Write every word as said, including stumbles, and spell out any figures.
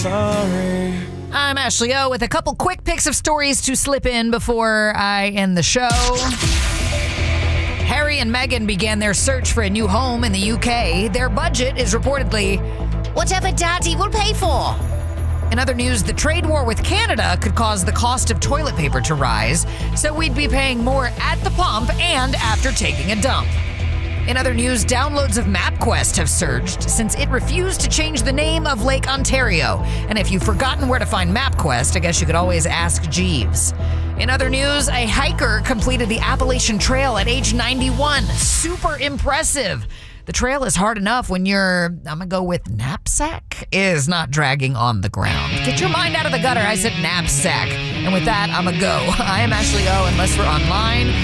Sorry. I'm Ashley O with a couple quick picks of stories to slip in before I end the show. Harry and Meghan began their search for a new home in the U K. Their budget is reportedly whatever Daddy will pay for. In other news, the trade war with Canada could cause the cost of toilet paper to rise, so we'd be paying more at the pump and after taking a dump. In other news, downloads of MapQuest have surged since it refused to change the name of Lake Ontario. And if you've forgotten where to find MapQuest, I guess you could always ask Jeeves. In other news, a hiker completed the Appalachian Trail at age ninety-one. Super impressive. The trail is hard enough when your, I'm gonna go with knapsack, is not dragging on the ground. Get your mind out of the gutter. I said knapsack. And with that, I'm a go. I am Ashley O, unless we're online.